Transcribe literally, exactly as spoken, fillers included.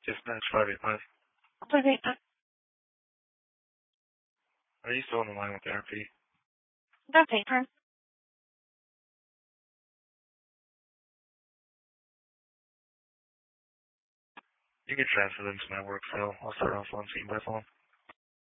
Dispatch five eight five. Okay. Are you still on the line with R P? That's paper. You can transfer them to my work cell. I'll start off on scene by phone.